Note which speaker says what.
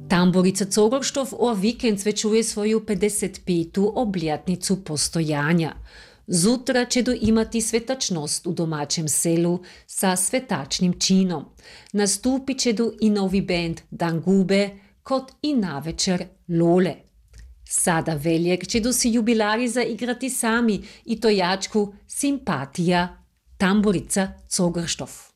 Speaker 1: Tamburica Cogorštov o vikend svečuje svoju 55. obljetnicu postojanja. Zutra će imati svetačnost u domaćem selu sa svetačnim činom. Nastupit će i novi band Dangube, kot i navečer Lole. Sada veljek će si jubilari zaigrati sami i to jačku Simpatija Tamburica Cogorštov.